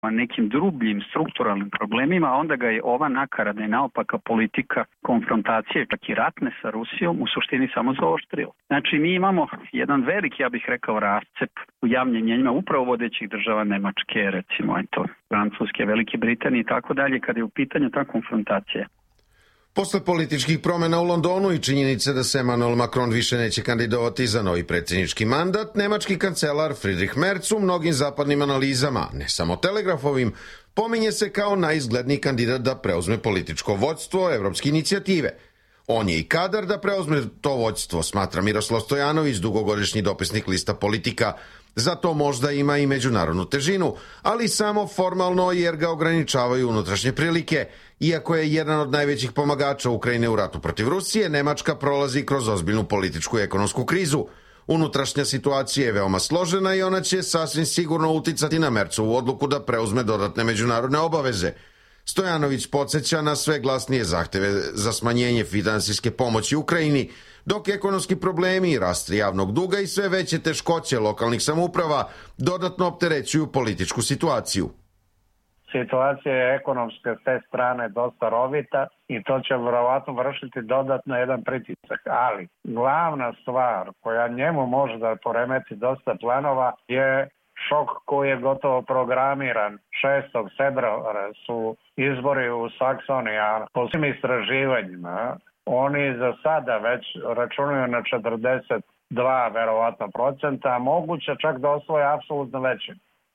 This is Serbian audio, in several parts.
nekim drubljim strukturalnim problemima, onda ga je ova nakaradna i naopaka politika konfrontacije, čak i ratne sa Rusijom, u suštini samo zaoštrila. Znači, mi imamo jedan veliki, ja bih rekao, rascep u javnim mnjenjima upravo vodećih država Nemačke, recimo, Francuske, Velike Britanije i tako dalje, kada je u pitanju ta konfrontacija. Posle političkih promjena u Londonu i činjenice da se Emmanuel Macron više neće kandidovati za novi predsjednički mandat, nemački kancelar Friedrich Merz u mnogim zapadnim analizama, ne samo Telegrafovim, pominje se kao najizgledniji kandidat da preuzme političko vođstvo evropske inicijative. On je i kadar da preuzme to vođstvo, smatra Miroslav Stojanović, dugogodišnji dopisnik lista Politika. Zato možda ima i međunarodnu težinu, ali samo formalno jer ga ograničavaju unutrašnje prilike. Iako je jedan od najvećih pomagača Ukrajine u ratu protiv Rusije, Nemačka prolazi kroz ozbiljnu političku i ekonomsku krizu. Unutrašnja situacija je veoma složena i ona će sasvim sigurno uticati na Merzovu odluku da preuzme dodatne međunarodne obaveze. Stojanović podsjeća na sve glasnije zahteve za smanjenje finansijske pomoći Ukrajini, dok ekonomski problemi, rast javnog duga i sve veće teškoće lokalnih samouprava dodatno opterećuju političku situaciju. Situacija je ekonomska s te strane dosta rovita i to će vjerovatno vršiti dodatno jedan pritisak. Ali glavna stvar koja njemu može da poremeti dosta planova je šok koji je gotovo programiran. 6. februara su izbori u Saksoniji, a po svim istraživanjima oni za sada već računaju na 42 verovatno procenta, a moguće čak da osvoje apsolutno većinu.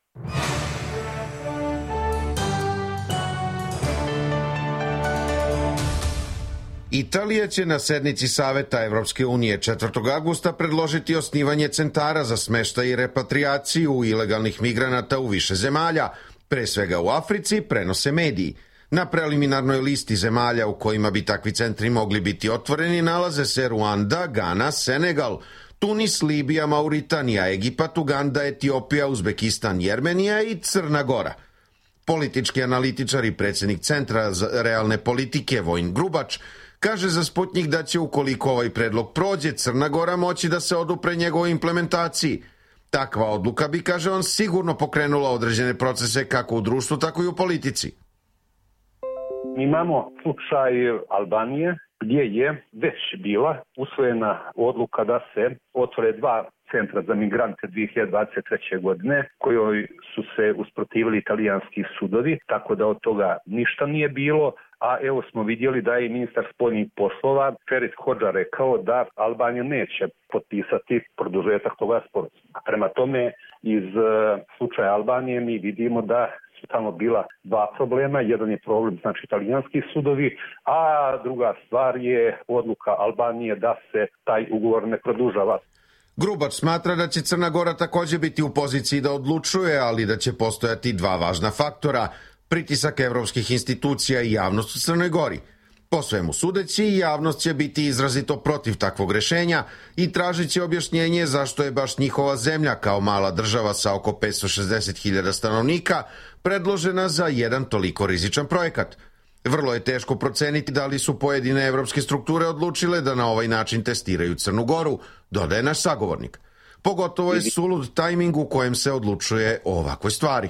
Italija će na sednici Saveta Evropske unije 4. augusta predložiti osnivanje centara za smeštaj i repatriaciju ilegalnih migranata u više zemalja, pre svega u Africi, prenose mediji. Na preliminarnoj listi zemalja u kojima bi takvi centri mogli biti otvoreni nalaze se Ruanda, Gana, Senegal, Tunis, Libija, Mauritanija, Egipat, Uganda, Etiopija, Uzbekistan, Jermenija i Crna Gora. Politički analitičar i predsjednik Centra za realne politike Vojin Grubač kaže za Sputnjik da će, ukoliko ovaj predlog prođe, Crna Gora moći da se odupre njegovoj implementaciji. Takva odluka bi, kaže on, sigurno pokrenula određene procese kako u društvu, tako i u politici. Imamo slučaj Albanije gdje je već bila usvojena odluka da se otvore 2 centra za migrante 2023. godine kojoj su se usprotivili italijanski sudovi, tako da od toga ništa nije bilo. A evo smo vidjeli da je ministar spoljnih poslova Ferit Hodža rekao da Albanija neće potpisati produžetak toga sporazuma. Prema tome, iz slučaja Albanije mi vidimo da su tamo bila 2 problema. Jedan je problem, znači, italijanski sudovi, a druga stvar je odluka Albanije da se taj ugovor ne produžava. Grubač smatra da će Crna Gora također biti u poziciji da odlučuje, ali da će postojati 2 važna faktora: pritisak evropskih institucija i javnost u Crnoj Gori. Po svemu sudeći, javnost će biti izrazito protiv takvog rešenja i tražit će objašnjenje zašto je baš njihova zemlja, kao mala država sa oko 560.000 stanovnika, predložena za jedan toliko rizičan projekat. Vrlo je teško proceniti da li su pojedine evropske strukture odlučile da na ovaj način testiraju Crnu Goru, dodaje naš sagovornik. Pogotovo je sulud tajming u kojem se odlučuje o ovakvoj stvari.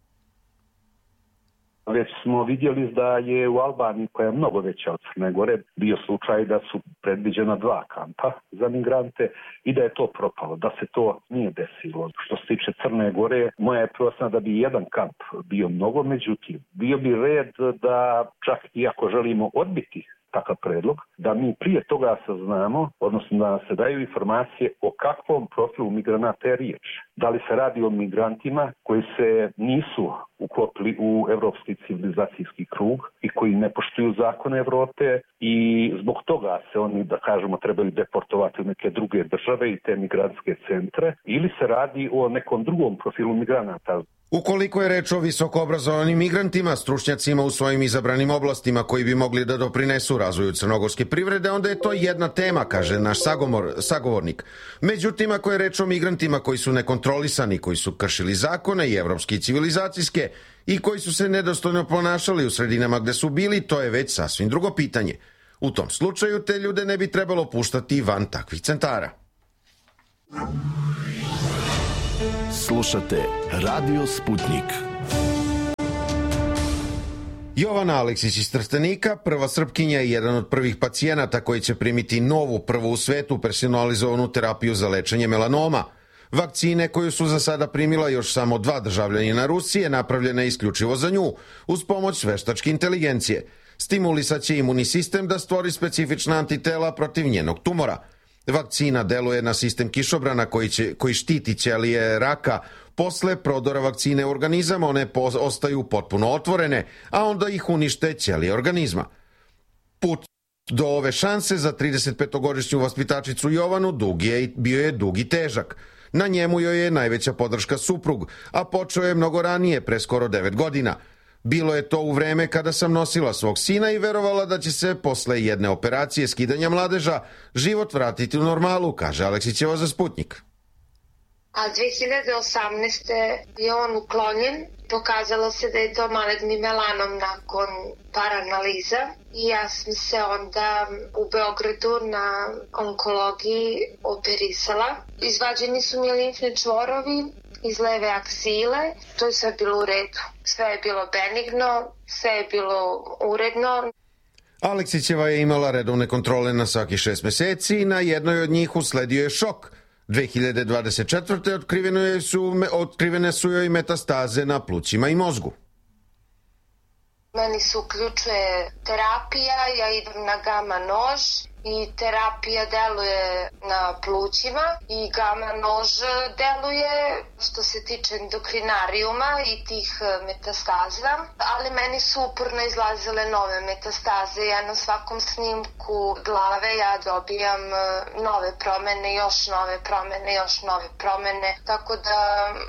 Već smo vidjeli da je u Albaniji, koja je mnogo veća od Crne Gore, bio slučaj da su predviđena 2 kampa za migrante i da je to propalo, da se to nije desilo. Što se tiče Crne Gore, moja je procena da bi jedan kamp bio mnogo, međutim, bio bi red da čak i ako želimo odbiti takav predlog, da mi prije toga saznamo, odnosno da se daju informacije o kakvom profilu migranata je riječ. Da li se radi o migrantima koji se nisu uklopili u evropski civilizacijski krug i koji ne poštuju zakone Evrope i zbog toga se oni, da kažemo, trebaju deportovati u neke druge države i te migrantske centre, ili se radi o nekom drugom profilu migranata. Ukoliko je reč o visokoobrazovanim migrantima, stručnjacima u svojim izabranim oblastima koji bi mogli da doprinesu razvoju crnogorske privrede, onda je to jedna tema, kaže naš sagovornik. Međutim, ako je reč o migrantima koji su nekontrolisani, koji su kršili zakone i evropske i civilizacijske i koji su se nedostojno ponašali u sredinama gde su bili, to je već sasvim drugo pitanje. U tom slučaju te ljude ne bi trebalo puštati van takvih centara. Slušate Radio Sputnik. Jovana Aleksić iz Trstenika, prva Srpkinja i jedan od prvih pacijenata koji će primiti novu, prvu u svetu personalizovanu terapiju za lečenje melanoma. Vakcine koju su za sada primila još samo 2 državljanina Rusije napravljena je isključivo za nju, uz pomoć veštačke inteligencije. Stimulisaće imunni sistem da stvori specifična antitela protiv njenog tumora. Vakcina deluje na sistem kišobrana koji štiti ćelije raka. Posle prodora vakcine u organizam one ostaju potpuno otvorene, a onda ih unište ćelije organizma. Put do ove šanse za 35-godišnju vaspitačicu Jovanu bio je dug i težak. Na njemu joj je najveća podrška suprug, a počeo je mnogo ranije, pre skoro 9 godina. Bilo je to u vreme kada sam nosila svog sina i verovala da će se posle jedne operacije skidanja mladeža život vratiti u normalu, kaže Aleksićeva za Sputnik. A 2018. je on uklonjen. Pokazalo se da je to maligni melanom nakon par analiza i ja sam se onda u Beogradu na onkologiji operisala. Izvađeni su mi limfni čvorovi iz leve aksile, to je sve bilo u redu. Sve je bilo benigno, sve je bilo uredno. Aleksićeva je imala redovne kontrole na svaki 6 meseci i na jednoj od njih usledio je šok. 2024. otkrivene su joj metastaze na plućima i mozgu. Meni se uključuje terapija, ja idem na gama nož i terapija deluje na plućima i gama nož deluje što se tiče endokrinariuma i tih metastaza, ali meni su uporno izlazile nove metastaze. Ja na svakom snimku glave ja dobijam nove promene, još nove promene, još nove promene, tako da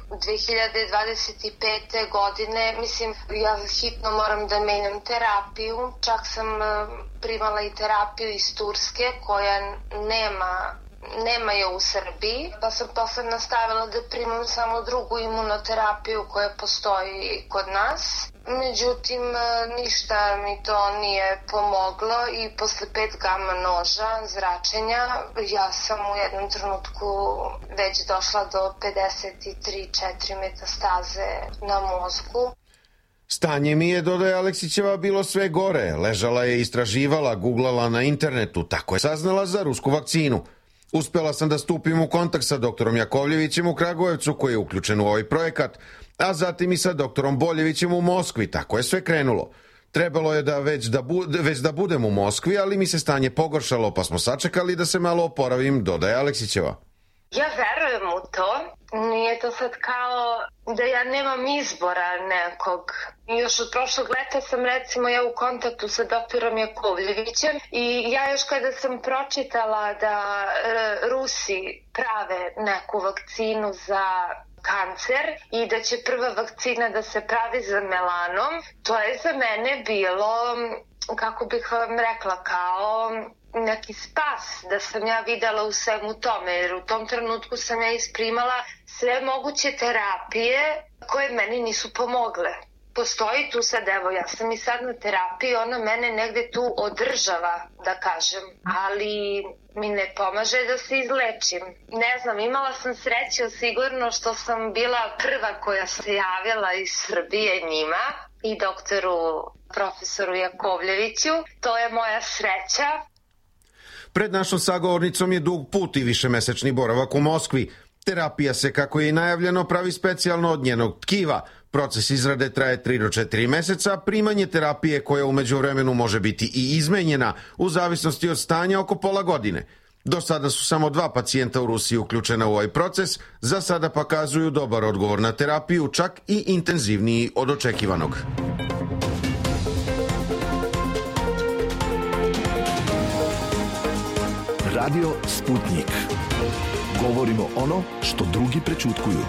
2025. godine, mislim, ja hitno moram da menjam terapiju, čak sam primala i terapiju iz Turske koja nema je u Srbiji, pa sam posle nastavila da primam samo drugu imunoterapiju koja postoji kod nas. Međutim, ništa mi to nije pomoglo i posle 5 gama noža zračenja ja sam u jednom trenutku već došla do 53-4 metastaze na mozgu. Stanje mi je, dodaje Aleksićeva, bilo sve gore. Ležala je, istraživala, googlala na internetu, tako je saznala za rusku vakcinu. Uspela sam da stupim u kontakt sa doktorom Jakovljevićem u Kragujevcu, koji je uključen u ovaj projekat, a zatim i sa doktorom Boljevićem u Moskvi, tako je sve krenulo. Trebalo je već da budem u Moskvi, ali mi se stanje pogoršalo, pa smo sačekali da se malo oporavim, dodaje Aleksićeva. Ja verujem u to. Nije to sad kao da ja nemam izbora nekog. Još od prošlog leta sam recimo ja u kontaktu sa doktorom Jakovljevićem i ja još kada sam pročitala da Rusi prave neku vakcinu za kancer i da će prva vakcina da se pravi za melanom, to je za mene bilo, kako bih vam rekla, kao neki spas da sam ja videla u svemu tome, jer u tom trenutku sam ja isprimala sve moguće terapije koje meni nisu pomogle. Postoji tu sad, evo ja sam i sad na terapiji, ona mene negde tu održava, da kažem, ali mi ne pomaže da se izlečim. Ne znam, imala sam sreću sigurno što sam bila prva koja se javila iz Srbije njima i doktoru profesoru Jakovljeviću. To je moja sreća. Pred našom sagovornicom je dug put i višemesečni boravak u Moskvi. Terapija se, kako je i najavljeno, pravi specijalno od njenog tkiva. Proces izrade traje 3 do 4 meseca, primanje terapije koja u međuvremenu može biti i izmenjena u zavisnosti od stanja oko pola godine. Do sada su samo 2 pacijenta u Rusiji uključena u ovaj proces, za sada pokazuju dobar odgovor na terapiju, čak i intenzivniji od očekivanog. Radio Sputnik. Govorimo ono što drugi prećutkuju.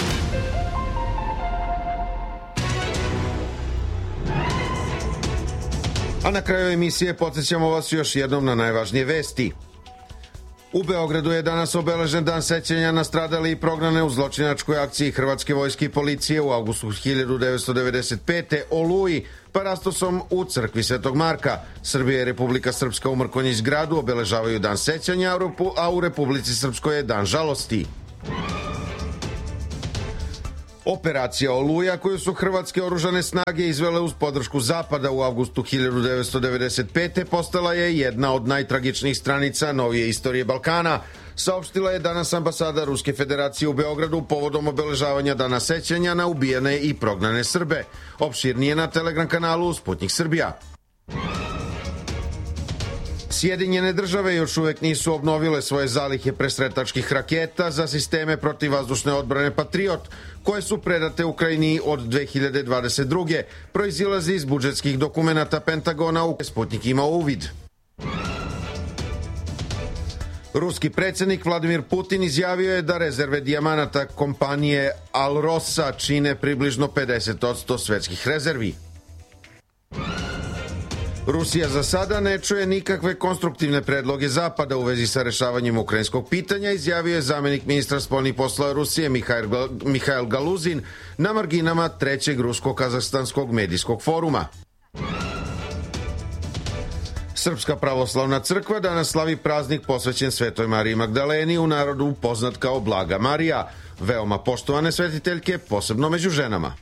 A na kraju emisije podsjećamo vas još jednom na najvažnije vesti. U Beogradu je danas obeležen dan sećanja na stradale i prognane u zločinačkoj akciji Hrvatske vojske i policije u avgustu 1995. Oluji, parastosom u crkvi Svetog Marka. Srbija i Republika Srpska u Mrkonjić gradu obeležavaju dan sećanja, a u Republici Srpskoj je dan žalosti. Operacija Oluja, koju su hrvatske oružane snage izvele uz podršku Zapada u avgustu 1995. postala je jedna od najtragičnijih stranica novije istorije Balkana, saopštila je danas ambasada Ruske federacije u Beogradu povodom obeležavanja Dana sećanja na ubijene i prognane Srbe. Opširnije na Telegram kanalu Sputnik Srbija. Sjedinjene države još uvek nisu obnovile svoje zalihe presretačkih raketa za sisteme protivvazdušne odbrane Patriot, koje su predate Ukrajini od 2022. proizilazi iz budžetskih dokumenata Pentagona u Sputnik ima uvid. Ruski predsjednik Vladimir Putin izjavio je da rezerve dijamanata kompanije Alrosa čine približno 50% svetskih rezervi. Rusija za sada ne čuje nikakve konstruktivne predloge Zapada u vezi sa rešavanjem ukrajinskog pitanja, izjavio je zamenik ministra spoljnih poslova Rusije Mihail Galuzin na marginama trećeg rusko-kazahstanskog medijskog foruma. Srpska pravoslavna crkva danas slavi praznik posvećen Svetoj Mariji Magdaleni, u narodu poznat kao Blaga Marija, veoma poštovane svetiteljke, posebno među ženama.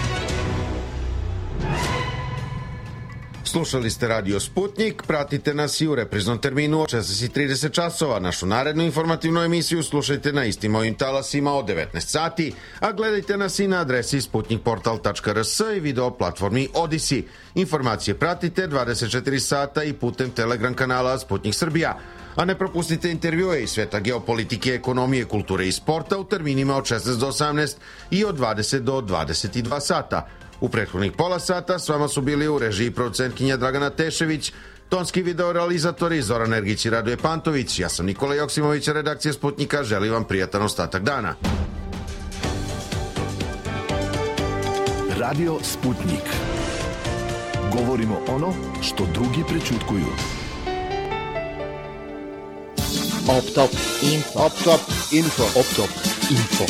Slušali ste Radio Sputnik, pratite nas i u repriznom terminu od 16:30 časova. Našu narednu informativnu emisiju slušajte na istim ovim talasima od 19 sati, a gledajte nas i na adresi sputnikportal.rs i video platformi Odisi. Informacije pratite 24 sata i putem Telegram kanala Sputnik Srbija. A ne propustite intervjue iz sveta geopolitike, ekonomije, kulture i sporta u terminima od 16 do 18 i od 20 do 22 sata. U prethodnih pola sata s vama su bili u režiji producentkinja Dragana Tešević, tonski videorealizatori Zoran Ergić i Radoje Pantović. Ja sam Nikola Joksimović, redakcija Sputnika. Želim vam prijatan ostatak dana. Radio Sputnik. Govorimo ono što drugi prećutkuju. Op top info. Op top info. Op top info.